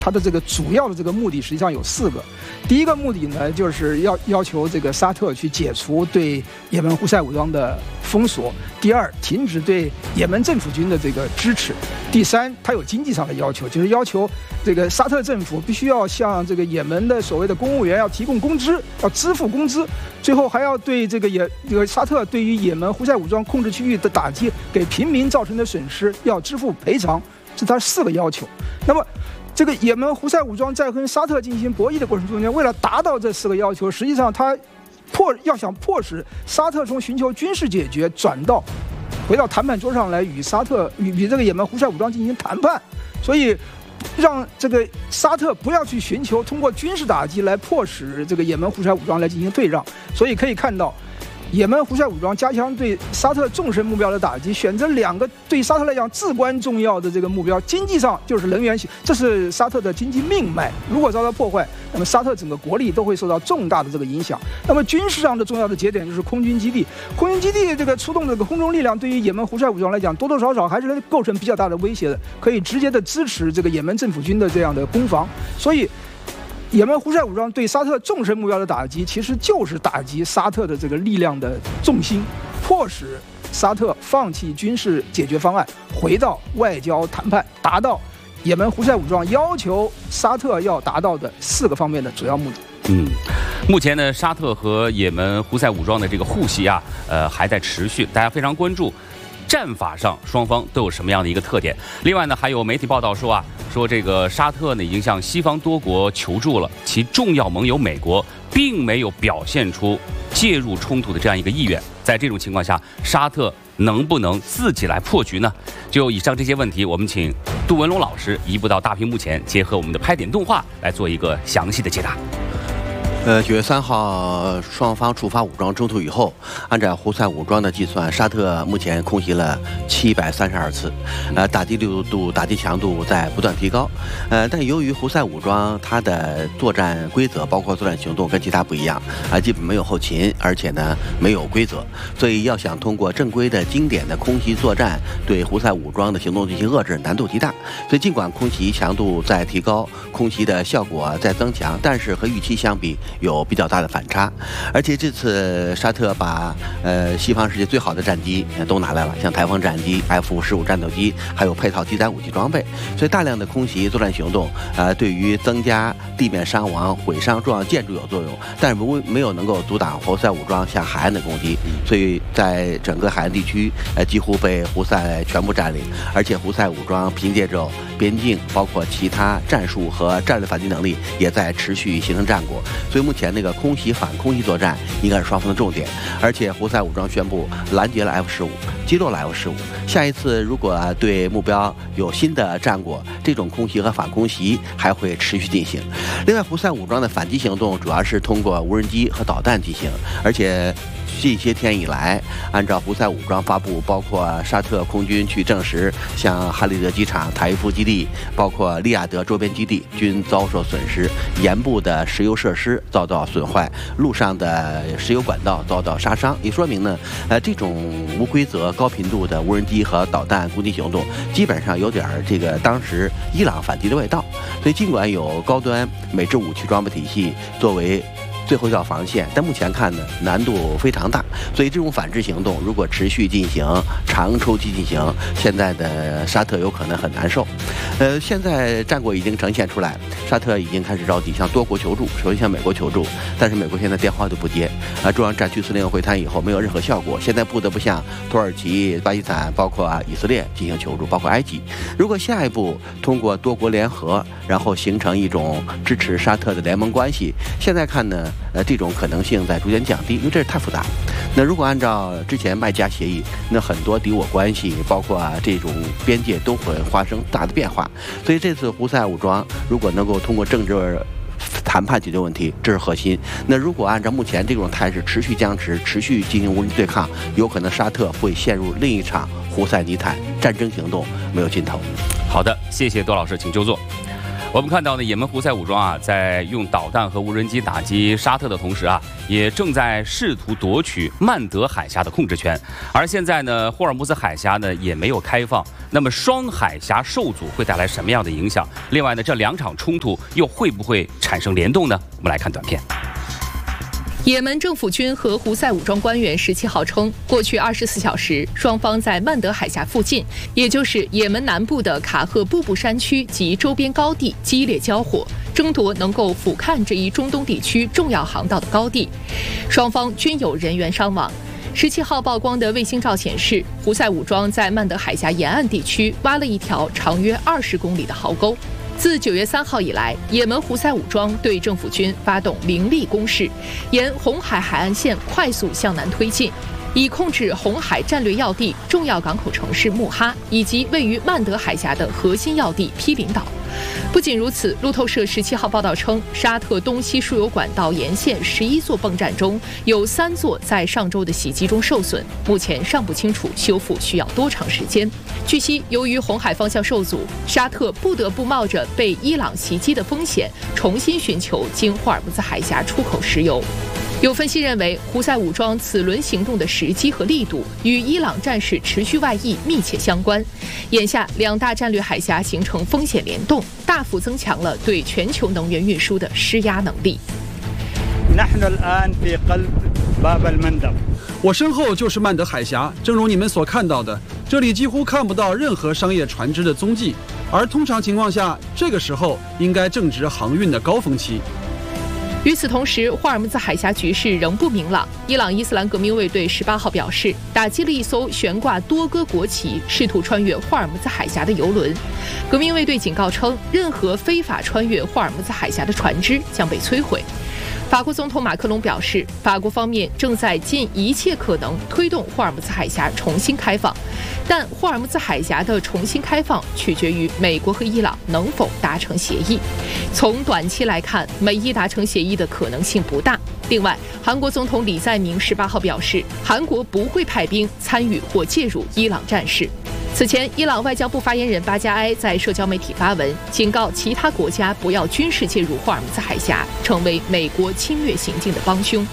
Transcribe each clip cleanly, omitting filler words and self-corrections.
它的这个主要的这个目的实际上有4个。第一个目的呢，就是要求这个沙特去解除对也门胡塞武装的封锁；第二，停止对也门政府军的这个支持；第三，它有经济上的要求，就是要求这个沙特政府必须要向这个也门的所谓的公务员要提供工资，要支付工资；最后还要对这个沙特对于也门胡塞武装控制区域的打击给平民造成的损失要支付赔偿，这是它4个要求。那么这个也门胡塞武装在跟沙特进行博弈的过程中间，为了达到这4个要求，实际上他要想迫使沙特从寻求军事解决回到谈判桌上来与这个也门胡塞武装进行谈判，所以让这个沙特不要去寻求通过军事打击来迫使这个也门胡塞武装来进行退让。所以可以看到，也门胡塞武装加强对沙特纵深目标的打击，选择2个对沙特来讲至关重要的这个目标。经济上就是能源，这是沙特的经济命脉，如果遭到破坏，那么沙特整个国力都会受到重大的这个影响。那么军事上的重要的节点就是空军基地，空军基地这个出动这个空中力量，对于也门胡塞武装来讲，多多少少还是能构成比较大的威胁的，可以直接的支持这个也门政府军的这样的攻防。所以也门胡塞武装对沙特纵深目标的打击，其实就是打击沙特的这个力量的重心，迫使沙特放弃军事解决方案，回到外交谈判，达到也门胡塞武装要求沙特要达到的4个方面的主要目的。 目前呢，沙特和也门胡塞武装的这个互袭啊，还在持续，大家非常关注。战法上双方都有什么样的一个特点？另外呢，还有媒体报道说这个沙特呢已经向西方多国求助了，其重要盟友美国并没有表现出介入冲突的这样一个意愿。在这种情况下，沙特能不能自己来破局呢？就以上这些问题，我们请杜文龙老师移步到大屏幕前，结合我们的拍点动画来做一个详细的解答。 9月3号，双方触发武装冲突以后，按照胡塞武装的计算，沙特目前空袭了732次，打击力度、打击强度在不断提高。但由于胡塞武装它的作战规则，包括作战行动跟其他不一样，基本没有后勤，而且呢没有规则，所以要想通过正规的经典的空袭作战对胡塞武装的行动进行遏制，难度极大。所以尽管空袭强度在提高，空袭的效果在增强，但是和预期相比有比较大的反差。而且这次沙特把西方世界最好的战机都拿来了，像台风战机、F-15战斗机，还有配套机载武器装备。所以大量的空袭作战行动对于增加地面伤亡、毁伤重要建筑有作用，但是没有能够阻挡胡塞武装向海岸的攻击。所以在整个海岸地区几乎被胡塞全部占领，而且胡塞武装凭借着边境包括其他战术和战略反击能力，也在持续形成战果。所以目前那个空袭反空袭作战应该是双方的重点。而且胡塞武装宣布拦截了 F-15，击落了 F-15。下一次如果对目标有新的战果，这种空袭和反空袭还会持续进行。另外，胡塞武装的反击行动主要是通过无人机和导弹进行，而且这些天以来，按照胡塞武装发布，包括沙特空军去证实，像哈利德机场、塔伊夫基地，包括利雅得周边基地均遭受损失，沿部的石油设施遭到损坏，路上的石油管道遭到杀伤，也说明呢，这种无规则、高频度的无人机和导弹攻击行动，基本上有点这个当时伊朗反击的味道。所以，尽管有高端美制武器装备体系作为最后一道防线，但目前看呢，难度非常大。所以这种反制行动如果持续进行、长周期进行，现在的沙特有可能很难受。现在战果已经呈现出来，沙特已经开始着急向多国求助，首先向美国求助，但是美国现在电话都不接。中央战区司令会谈以后没有任何效果，现在不得不向土耳其、巴基斯坦，包括以色列进行求助，包括埃及。如果下一步通过多国联合，然后形成一种支持沙特的联盟关系，现在看呢，这种可能性在逐渐降低，因为这是太复杂。那如果按照之前麦加协议，那很多敌我关系，包括这种边界都会发生大的变化。所以这次胡塞武装如果能够通过政治谈判解决问题，这是核心。那如果按照目前这种态势持续僵持，持续进行无人机对抗，有可能沙特会陷入另一场胡塞泥潭战争行动，没有尽头。 好的，谢谢多老师，请就坐。 我们看到呢，也门胡塞武装啊，在用导弹和无人机打击沙特的同时啊，也正在试图夺取曼德海峡的控制权。而现在呢，霍尔木兹海峡呢也没有开放，那么双海峡受阻会带来什么样的影响？另外呢，这两场冲突又会不会产生联动呢？我们来看短片。 也门政府军和胡塞武装官员17号称，过去24小时，双方在曼德海峡附近，也就是也门南部的卡赫布布山区及周边高地激烈交火，争夺能够俯瞰这一中东地区重要航道的高地。双方均有人员伤亡。17号曝光的卫星照显示，胡塞武装在曼德海峡沿岸地区挖了一条长约20公里的壕沟。自9月3号以来，也门胡塞武装对政府军发动凌厉攻势，沿红海海岸线快速向南推进，以控制红海战略要地、重要港口城市穆哈以及位于曼德海峡的核心要地毗邻岛。不仅如此，路透社17号报道称，沙特东西输油管道沿线11座泵站中有3座在上周的袭击中受损，目前尚不清楚修复需要多长时间。据悉，由于红海方向受阻，沙特不得不冒着被伊朗袭击的风险，重新寻求经霍尔木兹海峡出口石油。有分析认为，胡塞武装此轮行动的时机和力度与伊朗战事持续外溢密切相关。眼下，两大战略海峡形成风险联动，大幅增强了对全球能源运输的施压能力。 我身后就是曼德海峡，正如你们所看到的，这里几乎看不到任何商业船只的踪迹，而通常情况下，这个时候应该正值航运的高峰期。 与此同时，霍尔木兹海峡局势仍不明朗。伊朗伊斯兰革命卫队18号表示，打击了一艘悬挂多个国旗、试图穿越霍尔木兹海峡的油轮。革命卫队警告称，任何非法穿越霍尔木兹海峡的船只将被摧毁。法国总统马克龙表示，法国方面正在尽一切可能推动霍尔木兹海峡重新开放，但霍尔木兹海峡的重新开放取决于美国和伊朗能否达成协议。从短期来看，美伊达成协议的可能性不大。另外，韩国总统李在明18号表示，韩国不会派兵参与或介入伊朗战事。此前，伊朗外交部发言人巴加埃在社交媒体发文，警告其他国家不要军事介入霍尔木兹海峡，成为美国侵略行径的帮凶。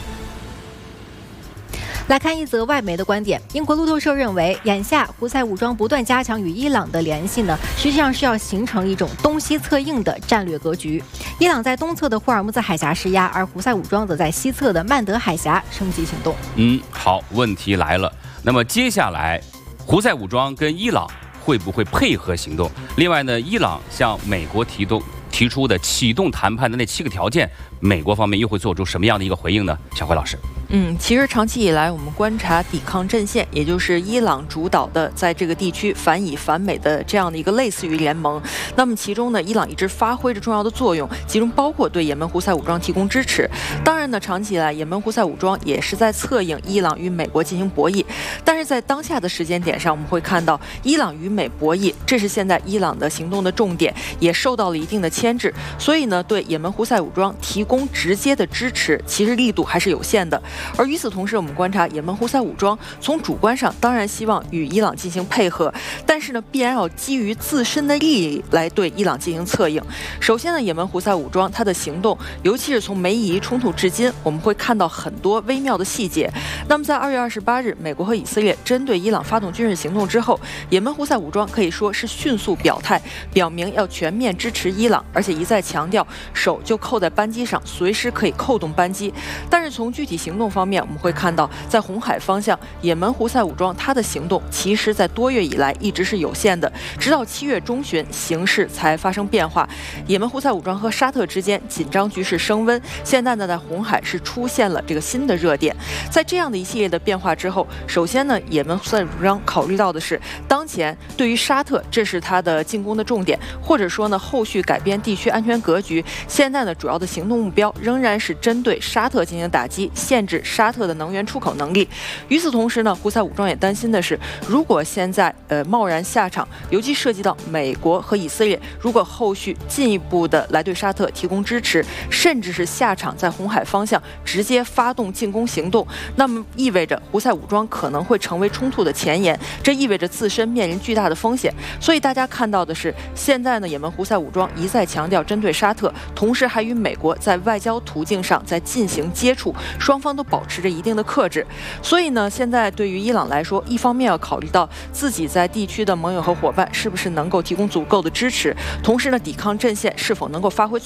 来看一则外媒的观点，英国路透社认为，眼下胡塞武装不断加强与伊朗的联系呢，实际上是要形成一种东西策应的战略格局。伊朗在东侧的霍尔木兹海峡施压，而胡塞武装则在西侧的曼德海峡升级行动。 好，问题来了，那么接下来胡塞武装跟伊朗会不会配合行动？另外呢，伊朗向美国提出的启动谈判的那7个条件，美国方面又会做出什么样的一个回应呢？小辉老师。 其实长期以来，我们观察抵抗阵线，也就是伊朗主导的在这个地区反以反美的这样的一个类似于联盟。那么其中呢，伊朗一直发挥着重要的作用，其中包括对也门胡塞武装提供支持。当然呢，长期以来，也门胡塞武装也是在策应伊朗与美国进行博弈。但是在当下的时间点上，我们会看到伊朗与美博弈，这是现在伊朗的行动的重点，也受到了一定的牵制。所以呢，对也门胡塞武装提供直接的支持，其实力度还是有限的。而与此同时，我们观察也门胡塞武装从主观上当然希望与伊朗进行配合，但是呢，必然要基于自身的利益来对伊朗进行策应。首先呢，也门胡塞武装它的行动，尤其是从梅伊冲突至今，我们会看到很多微妙的细节。那么在2月28日，美国和以色列针对伊朗发动军事行动之后，也门胡塞武装可以说是迅速表态，表明要全面支持伊朗，而且一再强调手就扣在扳机上，随时可以扣动扳机。但是从具体行动方面，我们会看到，在红海方向，也门胡塞武装它的行动其实在多月以来一直是有限的，直到7月中旬，形势才发生变化。也门胡塞武装和沙特之间紧张局势升温，现在呢，在红海是出现了这个新的热点。在这样的一系列的变化之后，首先呢，也门胡塞武装考虑到的是，当前对于沙特，这是它的进攻的重点，或者说呢，后续改变地区安全格局，现在呢，主要的行动目标仍然是针对沙特进行打击，限制制沙特的能源出口能力。与此同时呢，胡塞武装也担心的是，如果现在贸然下场，尤其涉及到美国和以色列，如果后续进一步的来对沙特提供支持，甚至是下场在红海方向直接发动进攻行动，那么意味着胡塞武装可能会成为冲突的前沿，这意味着自身面临巨大的风险。所以大家看到的是，现在呢，也门胡塞武装一再强调针对沙特，同时还与美国在外交途径上在进行接触，双方都保持着一定的克制。所以呢，现在对于伊朗来说，一方面要考虑到自己在地区的盟友和伙伴是不是能够提供足够的支持，同时呢，抵抗阵线是否能够发挥最